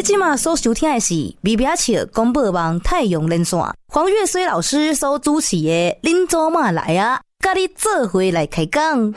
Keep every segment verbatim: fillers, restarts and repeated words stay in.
即马所收听的是微微笑广播网太阳连线，黄月水老师所主持的恁祖妈来啊，甲你做伙来开讲。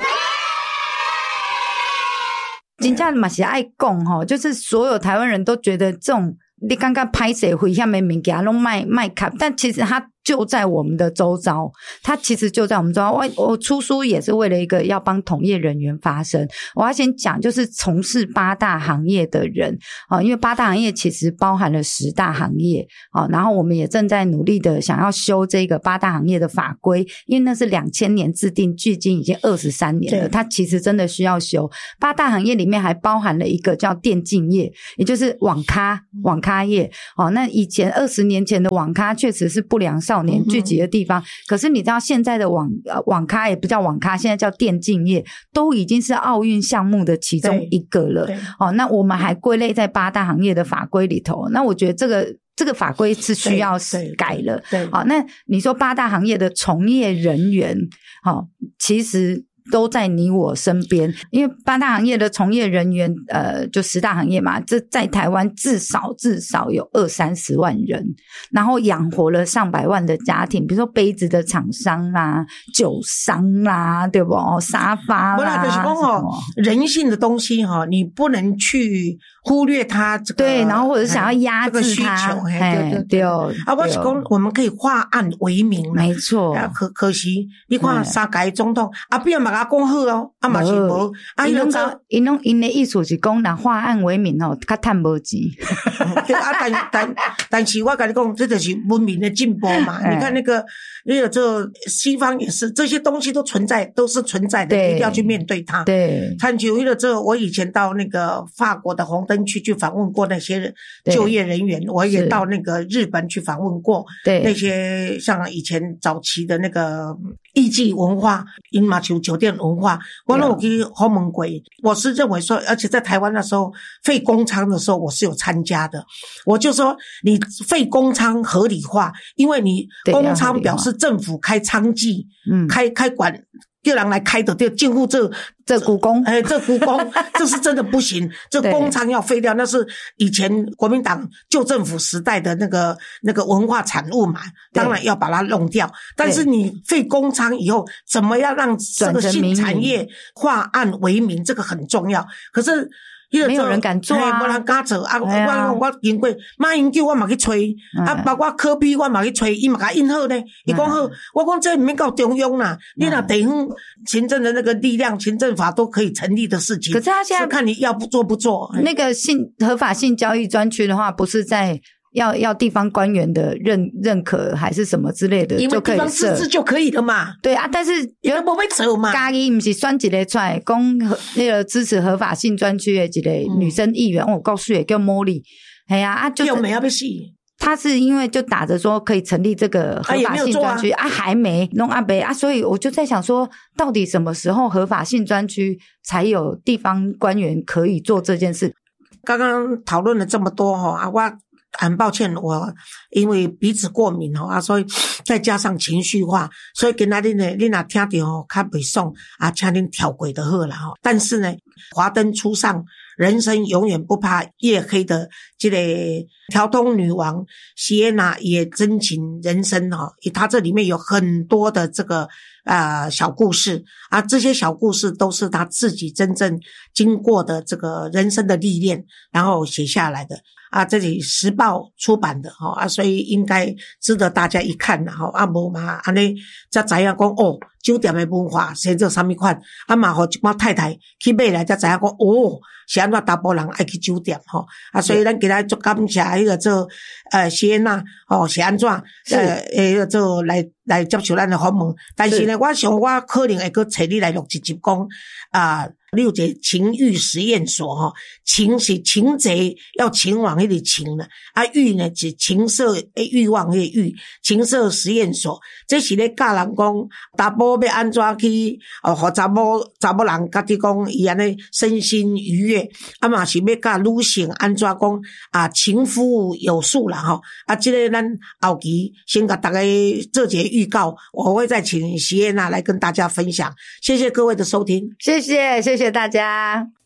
真正嘛是爱讲吼，就是所有台湾人都觉得这种你刚刚拍摄危险的物件拢卖卖看，但其实它就在我们的周遭，它其实就在我们周遭。我我出书也是为了一个要帮同业人员发声。我要先讲，就是从事八大行业的人啊，因为八大行业其实包含了十大行业啊，然后我们也正在努力的想要修这个八大行业的法规，因为那是两千年制定，距今已经二十三年了，它其实真的需要修。八大行业里面还包含了一个叫电竞业，也就是网咖网咖业哦。那以前二十年前的网咖确实是不良少年聚集的地方，嗯、可是你知道现在的网、呃、网咖也不叫网咖，现在叫电竞业，都已经是奥运项目的其中一个了。哦，那我们还归类在八大行业的法规里头。那我觉得这个这个法规是需要改了。对，好、哦，那你说八大行业的从业人员，好、哦，其实都在你我身边，因为八大行业的从业人员，呃，就十大行业嘛，这在台湾至少至少有二三十万人，然后养活了上百万的家庭，比如说杯子的厂商啦、酒商啦，对不？沙发啦， 不啦，就是说哦，人性的东西哈，你不能去忽略它这个， 对，然后或者是想要压制它， 这个需求，对对对。啊，我是讲我们可以化暗为明， 没错。 可可惜，你看三届总统啊，不要嘛。讲好哦，啊嘛是无，啊因拢讲，因拢因的意思是讲，若化暗为明吼，较趁无钱。 啊，但但但是我跟你讲，这就是文明的进步嘛。你看那个，那个这西方也是，这些东西都存在，都是存在的，一定要去面对它。对，看就为了这，我以前到那个法国的红灯区去访问过那些就业人员，我也到那个日本去访问过，对那些像以前早期的那个艺伎文化，因嘛像酒店文化，我都有去访问过。我是认为说，而且在台湾的时候废工仓的时候，我是有参加的。我就说，你废工仓合理化，因为你工仓表示政府开娼妓，嗯，开开管。叫人来开的，对，政府这这故宫， 哎，这故宫，这是真的不行。这工厂要废掉，那是以前国民党旧政府时代的那个那个文化产物嘛，当然要把它弄掉。但是你废工厂以后，怎么样让这个新产业化暗为明，这个很重要。可是。 没有人敢做啊， 没人敢做啊！我我经过马英九，我嘛去催啊，包括柯 P， 我嘛去催，伊嘛甲印好呢。伊讲好，我讲这毋免到中央啦，你若地方行政的那个力量、行政法都可以成立的事情。 可是他现在看你要不做不做。 那个性合法性交易专区的话，不是在。要要地方官员的认认可还是什么之类的， 因为地方自治就可以了嘛。 对啊，但是有人不会走嘛。 嘉义不是选一个出来讲那个支持合法性专区的一个女生议员，嗯、我告诉也叫茉莉。哎呀啊，就又没要被死。 他是因为就打着说可以成立这个合法性专区 啊, 啊，还没弄阿北啊，所以我就在想说，到底什么时候合法性专区才有地方官员可以做这件事？ 刚刚讨论了这么多哈啊，我。很抱歉，我因为鼻子过敏吼啊，所以再加上情绪化，所以今仔日呢，你若听到吼较袂爽啊，请恁跳过就好啦吼。但是呢，华灯初上，人生永远不怕夜黑的这个调通女王席耶娜也真情人生哈，她这里面有很多的这个呃小故事啊，这些小故事都是她自己真正经过的这个人生的历练，然后写下来的。啊，这里时报出版的哈啊，所以应该值得大家一看啦哈啊，无嘛安尼才知影讲哦，酒店的文化生做啥物款啊嘛，互一寡太太去买来才知影讲哦，是安怎大部分人爱去酒店吼啊，所以咱今仔足感谢迄个做呃席耶娜哦是安怎呃诶做来来接受咱的访问，但是呢，我想我可能会去找你来录一集讲啊。你有一个情欲实验所吼，情是情贼要情往迄个情呢，啊欲呢是情色诶欲望迄个欲，情色实验所，这是咧教人讲查甫要安怎去哦，互查某查某人家己讲伊安尼身心愉悦，啊嘛是要教女性安怎讲啊情夫有术啦吼，啊这个咱后期先甲大家做一个预告，我会再请席耶娜来跟大家分享，谢谢各位的收听， 谢谢谢谢大家。